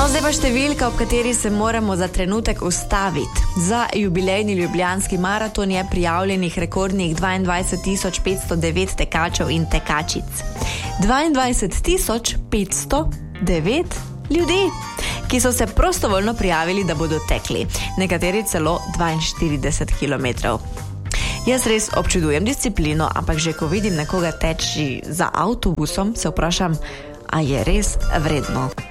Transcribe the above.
No, zdaj pa številka, ob kateri se moramo za trenutek ustaviti. Za jubilejni ljubljanski maraton je prijavljenih rekordnih 22.509 tekačev in tekačic. 22.509 ljudi, ki so se prostovoljno prijavili, da bodo tekli. Nekateri celo 42 kilometrov. Jaz res občudujem disciplino, ampak že ko vidim nekoga teči za avtobusom, se vprašam, a je res vredno.